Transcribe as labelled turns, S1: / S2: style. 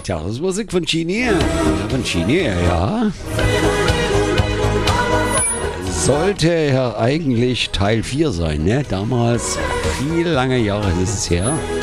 S1: Ja, das ist Musik von Genie. Ja, von Genie, ja. Sollte ja eigentlich Teil 4 sein, ne? Damals, viele lange Jahre ist es her.